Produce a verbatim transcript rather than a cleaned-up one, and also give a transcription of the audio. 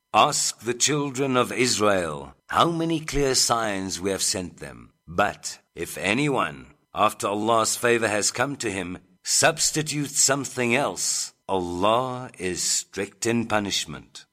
Ask the children of Israel how many clear signs we have sent them. But if anyone, after Allah's favor has come to him, substitutes something else, Allah is strict in punishment.